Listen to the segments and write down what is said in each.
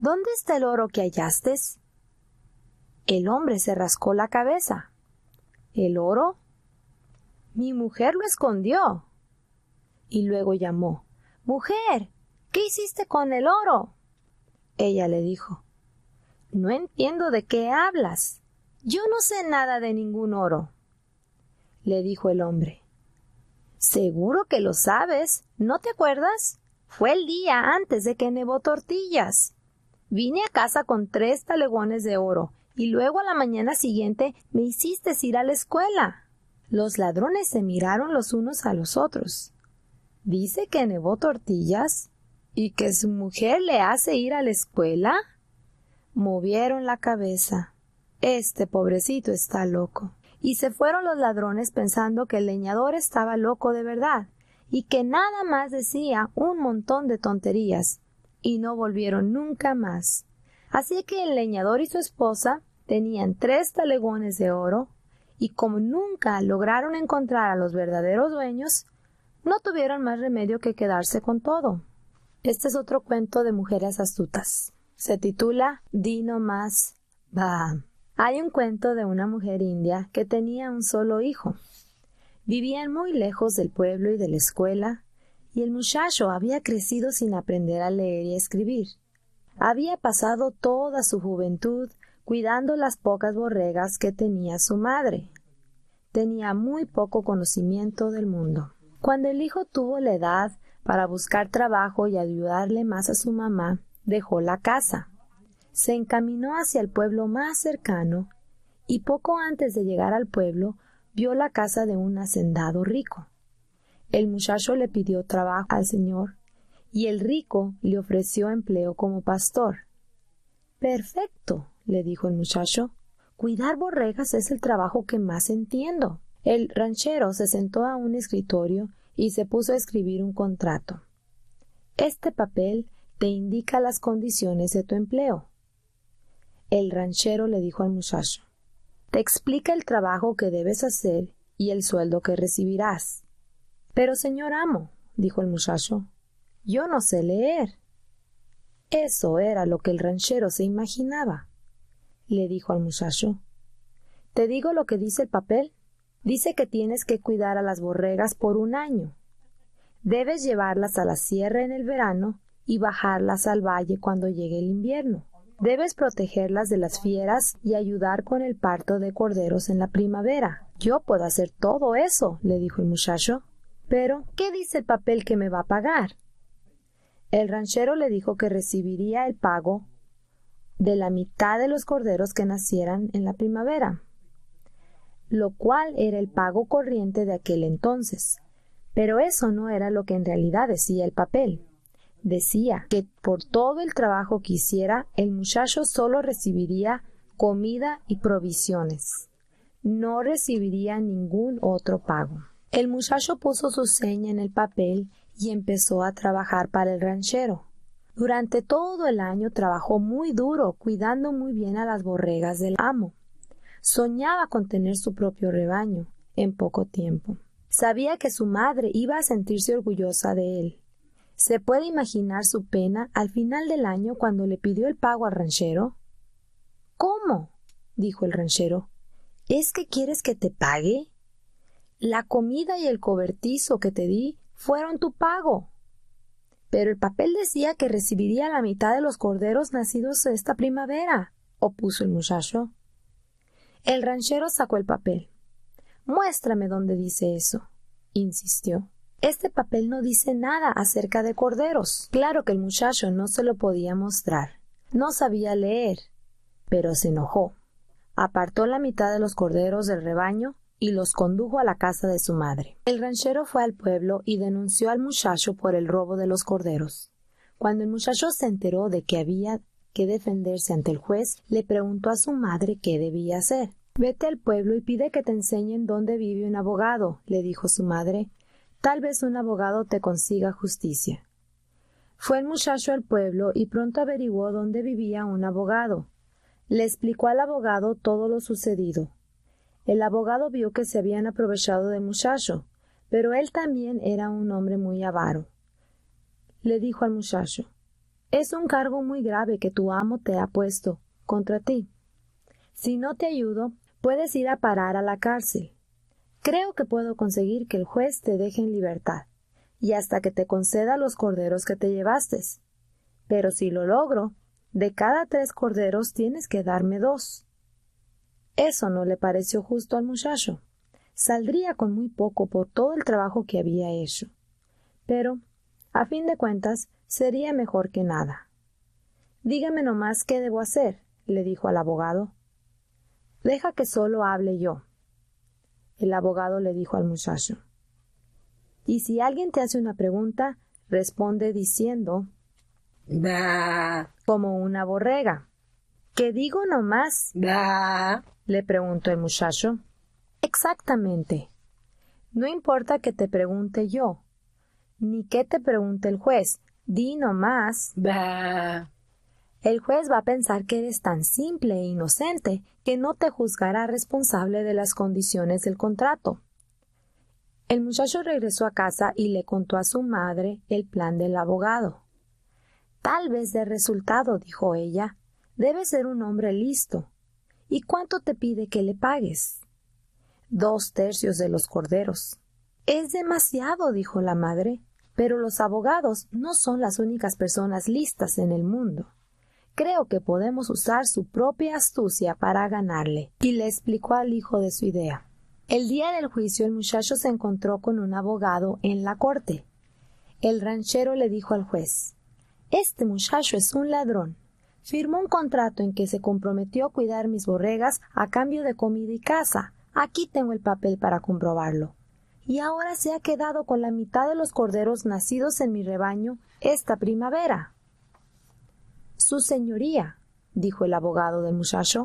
¿Dónde está el oro que hallaste? El hombre se rascó la cabeza. ¿El oro? Mi mujer lo escondió. Y luego llamó: «Mujer, ¿qué hiciste con el oro?» Ella le dijo: «No entiendo de qué hablas. Yo no sé nada de ningún oro». Le dijo el hombre: «Seguro que lo sabes. ¿No te acuerdas? Fue el día antes de que nevó tortillas. Vine a casa con 3 talegones de oro y luego a la mañana siguiente me hiciste ir a la escuela». Los ladrones se miraron los unos a los otros. ¿Dice que nevó tortillas y que su mujer le hace ir a la escuela? Movieron la cabeza. Este pobrecito está loco. Y se fueron los ladrones pensando que el leñador estaba loco de verdad y que nada más decía un montón de tonterías, y no volvieron nunca más. Así que el leñador y su esposa tenían 3 talegones de oro, y como nunca lograron encontrar a los verdaderos dueños, no tuvieron más remedio que quedarse con todo. Este es otro cuento de mujeres astutas. Se titula Di no más, va. Hay un cuento de una mujer india que tenía un solo hijo. Vivían muy lejos del pueblo y de la escuela, y el muchacho había crecido sin aprender a leer y a escribir. Había pasado toda su juventud cuidando las pocas borregas que tenía su madre. Tenía muy poco conocimiento del mundo. Cuando el hijo tuvo la edad para buscar trabajo y ayudarle más a su mamá, dejó la casa. Se encaminó hacia el pueblo más cercano y poco antes de llegar al pueblo vio la casa de un hacendado rico. El muchacho le pidió trabajo al señor y el rico le ofreció empleo como pastor. «Perfecto», le dijo el muchacho. «Cuidar borregas es el trabajo que más entiendo». El ranchero se sentó a un escritorio y se puso a escribir un contrato. «Este papel te indica las condiciones de tu empleo». El ranchero le dijo al muchacho: «Te explica el trabajo que debes hacer y el sueldo que recibirás». «Pero, señor amo», dijo el muchacho, «yo no sé leer». Eso era lo que el ranchero se imaginaba. Le dijo al muchacho: «¿Te digo lo que dice el papel? Dice que tienes que cuidar a las borregas por 1 año. Debes llevarlas a la sierra en el verano y bajarlas al valle cuando llegue el invierno. Debes protegerlas de las fieras y ayudar con el parto de corderos en la primavera». «Yo puedo hacer todo eso», le dijo el muchacho. «Pero, ¿qué dice el papel que me va a pagar?» El ranchero le dijo que recibiría el pago de la mitad de los corderos que nacieran en la primavera, lo cual era el pago corriente de aquel entonces. Pero eso no era lo que en realidad decía el papel. Decía que por todo el trabajo que hiciera, el muchacho solo recibiría comida y provisiones. No recibiría ningún otro pago. El muchacho puso su seña en el papel y empezó a trabajar para el ranchero. Durante todo el año trabajó muy duro, cuidando muy bien a las borregas del amo. Soñaba con tener su propio rebaño en poco tiempo. Sabía que su madre iba a sentirse orgullosa de él. ¿Se puede imaginar su pena al final del año cuando le pidió el pago al ranchero? «¿Cómo?», dijo el ranchero. «¿Es que quieres que te pague? La comida y el cobertizo que te di fueron tu pago». «Pero el papel decía que recibiría la mitad de los corderos nacidos esta primavera», opuso el muchacho. El ranchero sacó el papel. «Muéstrame dónde dice eso», insistió. «Este papel no dice nada acerca de corderos». Claro que el muchacho no se lo podía mostrar. No sabía leer, pero se enojó. Apartó la mitad de los corderos del rebaño y los condujo a la casa de su madre. El ranchero fue al pueblo y denunció al muchacho por el robo de los corderos. Cuando el muchacho se enteró de que había que defenderse ante el juez, le preguntó a su madre qué debía hacer. «Vete al pueblo y pide que te enseñen dónde vive un abogado», le dijo su madre. «Tal vez un abogado te consiga justicia». Fue el muchacho al pueblo y pronto averiguó dónde vivía un abogado. Le explicó al abogado todo lo sucedido. El abogado vio que se habían aprovechado del muchacho, pero él también era un hombre muy avaro. Le dijo al muchacho: Es un cargo muy grave que tu amo te ha puesto contra ti. Si no te ayudo, puedes ir a parar a la cárcel. Creo que puedo conseguir que el juez te deje en libertad, y hasta que te conceda los corderos que te llevaste. Pero si lo logro, de cada 3 corderos tienes que darme 2. Eso no le pareció justo al muchacho. Saldría con muy poco por todo el trabajo que había hecho. Pero, a fin de cuentas, sería mejor que nada. Dígame nomás qué debo hacer, le dijo al abogado. Deja que solo hable yo. El abogado le dijo al muchacho. Y si alguien te hace una pregunta, responde diciendo Bah, como una borrega. ¿Qué digo nomás? bah. Le preguntó el muchacho. Exactamente. No importa que te pregunte yo, ni que te pregunte el juez. Di nomás. Bah. El juez va a pensar que eres tan simple e inocente que no te juzgará responsable de las condiciones del contrato. El muchacho regresó a casa y le contó a su madre el plan del abogado. Tal vez dé resultado, dijo ella. Debe ser un hombre listo. ¿Y cuánto te pide que le pagues? 2/3 de los corderos. Es demasiado, dijo la madre, pero los abogados no son las únicas personas listas en el mundo. Creo que podemos usar su propia astucia para ganarle. Y le explicó al hijo de su idea. El día del juicio el muchacho se encontró con un abogado en la corte. El ranchero le dijo al juez: «Este muchacho es un ladrón. Firmó un contrato en que se comprometió a cuidar mis borregas a cambio de comida y casa. Aquí tengo el papel para comprobarlo. Y ahora se ha quedado con la mitad de los corderos nacidos en mi rebaño esta primavera». «Su señoría», dijo el abogado del muchacho.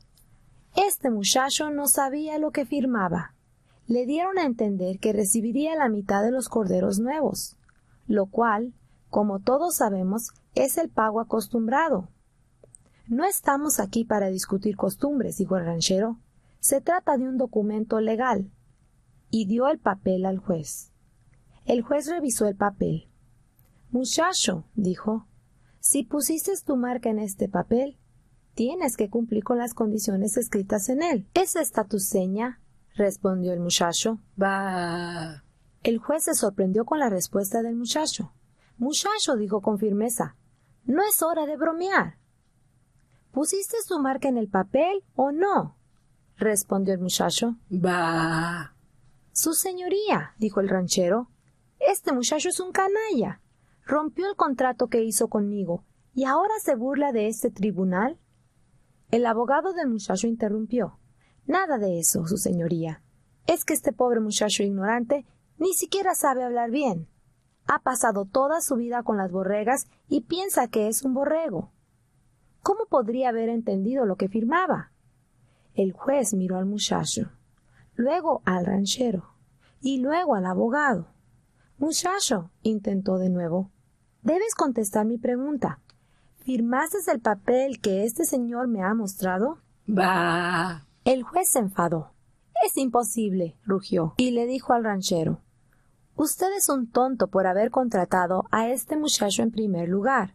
Este muchacho no sabía lo que firmaba. Le dieron a entender que recibiría la mitad de los corderos nuevos, lo cual, como todos sabemos, es el pago acostumbrado. «No estamos aquí para discutir costumbres», dijo el ranchero. «Se trata de un documento legal». Y dio el papel al juez. El juez revisó el papel. «Muchacho», dijo, «si pusiste tu marca en este papel, tienes que cumplir con las condiciones escritas en él». «¿Es esta tu seña?», respondió el muchacho. Bah. El juez se sorprendió con la respuesta del muchacho. «Muchacho», dijo con firmeza, «no es hora de bromear». «¿Pusiste tu marca en el papel o no?», respondió el muchacho. Bah. «Su señoría», dijo el ranchero, «este muchacho es un canalla. Rompió el contrato que hizo conmigo y ahora se burla de este tribunal». El abogado del muchacho interrumpió. «Nada de eso, su señoría. Es que este pobre muchacho ignorante ni siquiera sabe hablar bien. Ha pasado toda su vida con las borregas y piensa que es un borrego. ¿Cómo podría haber entendido lo que firmaba?». El juez miró al muchacho, luego al ranchero y luego al abogado. «Muchacho», intentó de nuevo, «debes contestar mi pregunta. ¿Firmaste el papel que este señor me ha mostrado?». Bah. El juez se enfadó. «Es imposible», rugió, y le dijo al ranchero: «Usted es un tonto por haber contratado a este muchacho en primer lugar.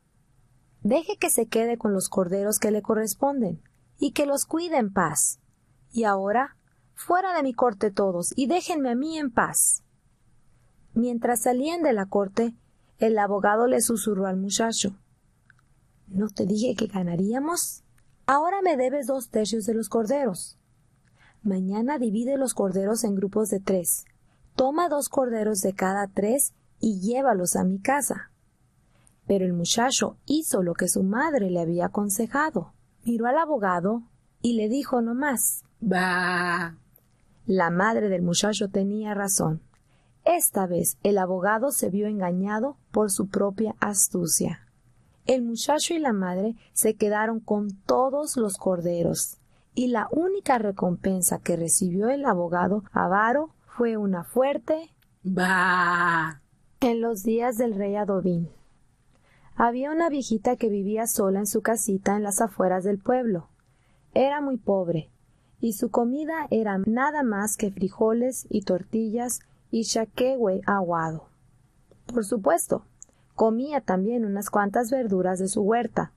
Deje que se quede con los corderos que le corresponden y que los cuide en paz. Y ahora, fuera de mi corte todos y déjenme a mí en paz». Mientras salían de la corte, el abogado le susurró al muchacho: «¿No te dije que ganaríamos? Ahora me debes 2/3 de los corderos. Mañana divide los corderos en grupos de 3. Toma 2 corderos de cada 3 y llévalos a mi casa». Pero el muchacho hizo lo que su madre le había aconsejado. Miró al abogado y le dijo nomás: Bah. La madre del muchacho tenía razón. Esta vez el abogado se vio engañado por su propia astucia. El muchacho y la madre se quedaron con todos los corderos, y la única recompensa que recibió el abogado avaro fue una fuerte Bah. En los días del rey Adobín. Había una viejita que vivía sola en su casita en las afueras del pueblo. Era muy pobre, y su comida era nada más que frijoles y tortillas y chaquehue aguado. Por supuesto, Comía también unas cuantas verduras de su huerta.